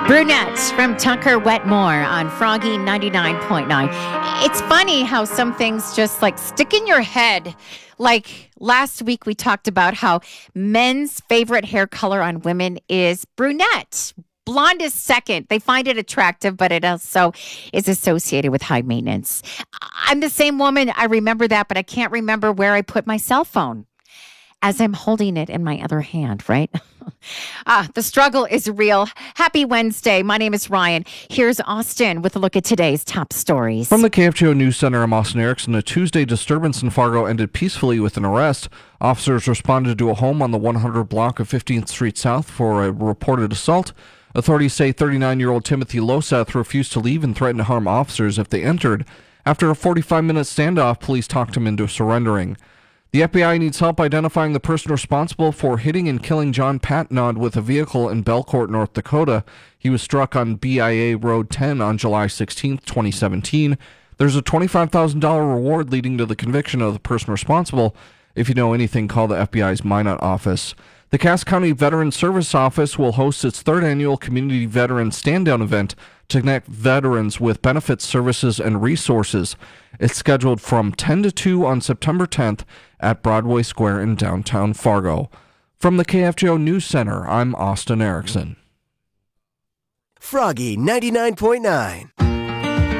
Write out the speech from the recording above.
Brunette from Tucker Wetmore on Froggy 99.9. It's funny how some things just like stick in your head. Like last week, we talked about how men's favorite hair color on women is brunette. Blonde is second. They find it attractive, but it also is associated with high maintenance. I'm the same woman. I remember that, but I can't remember where I put my cell phone as I'm holding it in my other hand, right? The struggle is real. Happy Wednesday. My name is Ryan. Here's Austin with a look at today's top stories. From the KFGO News Center, I'm Austin Erickson. A Tuesday disturbance in Fargo ended peacefully with an arrest. Officers responded to a home on the 100 block of 15th Street South for a reported assault. Authorities say 39-year-old Timothy Loseth refused to leave and threatened to harm officers if they entered. After a 45-minute standoff, police talked him into surrendering. The FBI needs help identifying the person responsible for hitting and killing John Patnod with a vehicle in Belcourt, North Dakota. He was struck on BIA Road 10 on July 16, 2017. There's a $25,000 reward leading to the conviction of the person responsible. If you know anything, call the FBI's Minot office. The Cass County Veteran Service Office will host its third annual Community Veteran Stand-Down event to connect veterans with benefits, services, and resources. It's scheduled from 10 to 2 on September 10th at Broadway Square in downtown Fargo. From the KFGO News Center, I'm Austin Erickson. Froggy 99.9.